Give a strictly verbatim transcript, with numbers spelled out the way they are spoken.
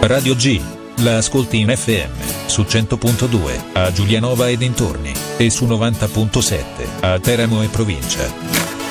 Radio G. La ascolti in F M, su cento punto due, a Giulianova e dintorni, e su novanta punto sette, a Teramo e provincia.